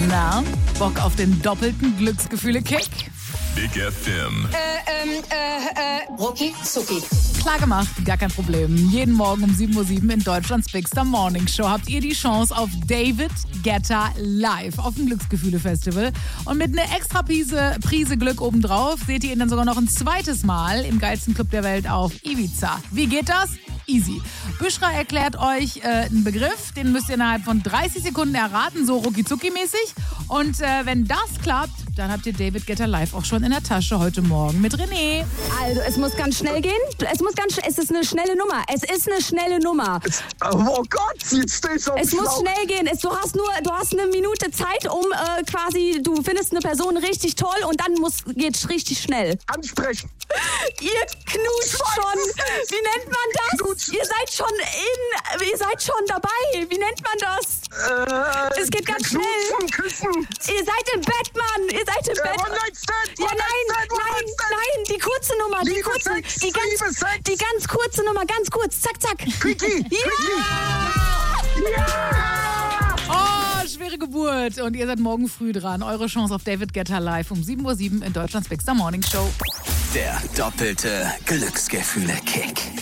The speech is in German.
Na, Bock auf den doppelten Glücksgefühle-Kick? Big FM. Rucki Zucki. Klar gemacht, gar kein Problem. Jeden Morgen um 7:07 Uhr in Deutschlands Big Star Morning Show habt ihr die Chance auf David Guetta live auf dem Glücksgefühle-Festival. Und mit einer extra Prise Glück obendrauf seht ihr ihn dann sogar noch ein zweites Mal im geilsten Club der Welt auf Ibiza. Wie geht das? Easy. Büschra erklärt euch einen Begriff, den müsst ihr innerhalb von 30 Sekunden erraten, so rucki-zucki-mäßig. Und wenn das klappt, dann habt ihr David Guetta live auch schon in der Tasche heute Morgen mit René. Also, es muss ganz schnell gehen. Es ist eine schnelle Nummer. Es ist eine schnelle Nummer. Oh Gott, jetzt stehst du auf Es muss schnell gehen. Du hast eine Minute Zeit, um du findest eine Person richtig toll und dann geht's richtig schnell. Ansprechen. Ihr knutscht schon. Wie nennt man das? Knutschen. Ihr seid schon dabei. Wie nennt man das? Es geht ganz schnell. Küssen. Ihr seid im Bett, Mann. Ihr seid im Bett. One-Night-Stand. Ja, nein, die kurze Nummer. Die ganz kurze Nummer, ganz kurz. Zack, zack. Quickie. Ja! Oh, schwere Geburt. Und ihr seid morgen früh dran. Eure Chance auf David Guetta live um 7:07 Uhr in Deutschlands Big Star Morning Show. Der doppelte Glücksgefühle-Kick.